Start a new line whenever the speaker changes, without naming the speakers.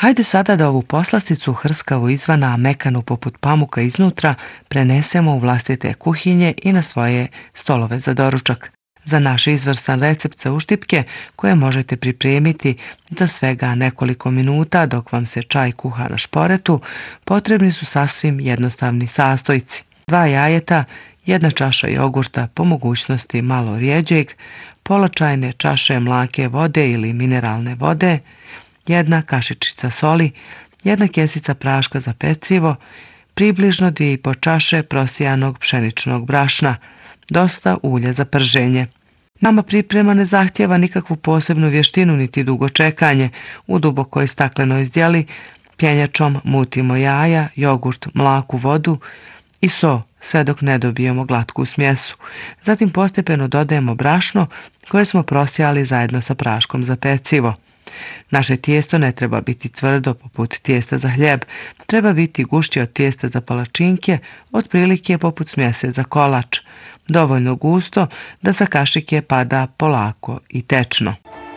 Hajde sada da ovu poslasticu hrskavu izvana, a mekanu poput pamuka iznutra, prenesemo u vlastite kuhinje i na svoje stolove za doručak. Za naš izvrstan recept za uštipke, koje možete pripremiti za svega nekoliko minuta dok vam se čaj kuha na šporetu, potrebni su sasvim jednostavni sastojci. 2 jajeta, 1 čaša jogurta, po mogućnosti malo rjeđeg, pola čajne čaše mlake vode ili mineralne vode, 1 kašičica soli, 1 kesica praška za pecivo, približno 2,5 čaše prosijanog pšeničnog brašna, dosta ulja za prženje. Nama priprema ne zahtijeva nikakvu posebnu vještinu niti dugo čekanje. U dubokoj staklenoj zdjeli pjenjačom mutimo jaja, jogurt, mlaku vodu i so, sve dok ne dobijemo glatku smjesu. Zatim postepeno dodajemo brašno koje smo prosijali zajedno sa praškom za pecivo. Naše tijesto ne treba biti tvrdo poput tijesta za hljeb, treba biti gušće od tijesta za palačinke, otprilike poput smjese za kolač, dovoljno gusto da sa kašike pada polako i tečno.